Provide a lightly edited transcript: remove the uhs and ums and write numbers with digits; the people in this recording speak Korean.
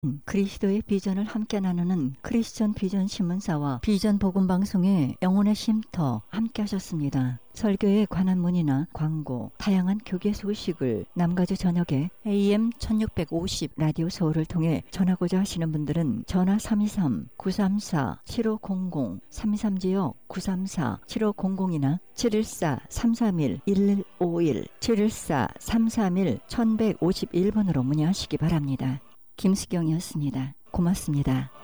그리스도의 비전을 함께 나누는 크리스천 비전 신문사와 비전 복음 방송의 영혼의 쉼터 함께 하셨습니다. 설교에 관한 문의나 광고, 다양한 교계 소식을 남가주 저녁에 AM 1650 라디오 서울을 통해 전하고자 하시는 분들은 전화 323-934-7500, 323지역 934-7500이나 714-331-1151, 714-331-1151번으로 문의하시기 바랍니다. 김수경이었습니다. 고맙습니다.